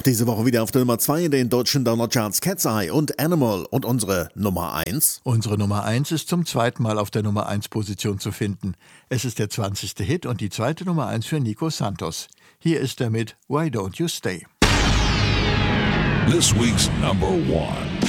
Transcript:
diese Woche wieder auf der Nummer 2 in den deutschen Download-Charts Cat's Eye und Animal. Und unsere Nummer 1? Unsere Nummer 1 ist zum zweiten Mal auf der Nummer 1 Position zu finden. Es ist der 20. Hit und die zweite Nummer 1 für Nico Santos. Hier ist er mit Why Don't You Stay? This week's number 1.